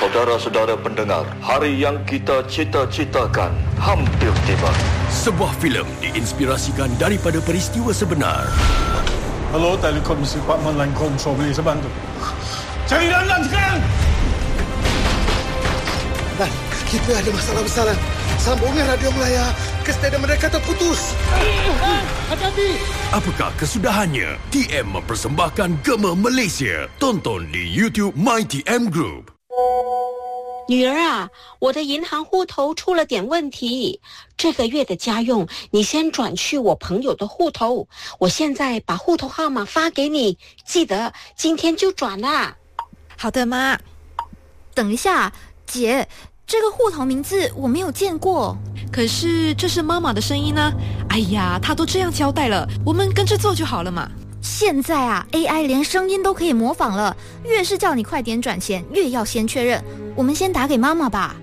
Saudara-saudara pendengar, hari yang kita cita-citakan hampir tiba. Sebuah filem diinspirasikan daripada peristiwa sebenar. Hello, Telekomisi Department Line Control, boleh saya bantu? Cari Lanlan sekarang! Dan kita ada masalah besar. Sambungan radio Melaya ke stadium mereka terputus. Hati-hati! Apakah kesudahannya? TM mempersembahkan Gema Malaysia. Tonton di YouTube MyTM Group. 女儿啊，我的银行户头出了点问题，这个月的家用你先转去我朋友的户头，我现在把户头号码发给你，记得今天就转啦。 好的，妈。 等一下，姐，这个户头名字我没有见过。 可是这是妈妈的声音呢。哎呀，她都这样交代了，我们跟着做就好了嘛。 现在啊 ，AI 连声音都可以模仿了，越是叫你快点转钱，越要先确认。我们先打给妈妈吧。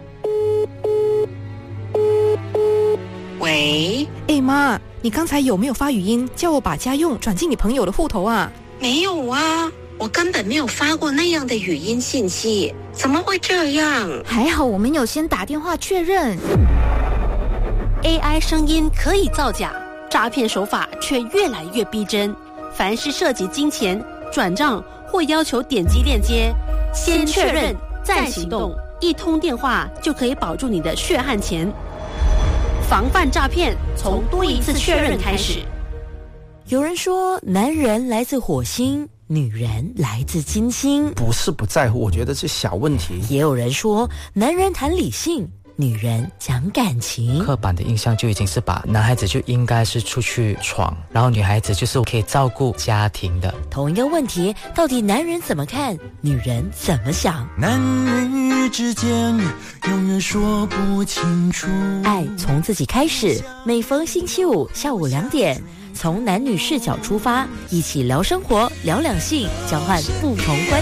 喂， 妈，你刚才有没有发语音叫我把家用转进你朋友的户头啊？ 没有啊，我根本没有发过那样的语音信息，怎么会这样？ 还好我们有先打电话确认。 AI 声音可以造假，诈骗手法却越来越逼真。凡是涉及金钱、转账或要求点击链接，先确认再行动，一通电话就可以保住你的血汗钱。防范诈骗，从多一次确认开始。 有人说，男人来自火星，女人来自金星。 不是不在乎，我觉得是小问题。 也有人说，男人谈理性，女人讲感情。 刻板的印象就已经是把男孩子就应该是出去闯，然后女孩子就是可以照顾家庭的。 同一个问题，到底男人怎么看，女人怎么想？ 男女之间永远说不清楚。 爱从自己开始，每逢星期五下午2点，从男女视角出发，一起聊生活，聊两性，交换不同观